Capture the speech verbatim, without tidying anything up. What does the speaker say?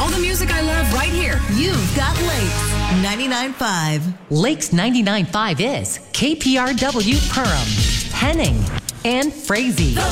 All the music I love right here. You've got Lakes ninety-nine point five. Lakes ninety-nine point five is K P R W Perham, Henning, and Frazee.